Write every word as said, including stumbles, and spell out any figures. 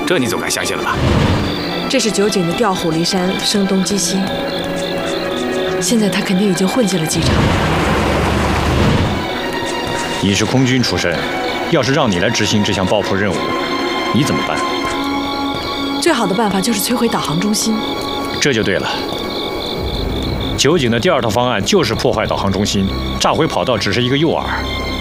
这你总该相信了吧？ 这是酒井的调虎离山，声东击西。现在他肯定已经混进了机场。 你是空军出身，要是让你来执行这项爆破任务，你怎么办？ 最好的办法就是摧毁导航中心。 这就对了。酒井的第二套方案就是破坏导航中心，炸毁跑道只是一个诱饵。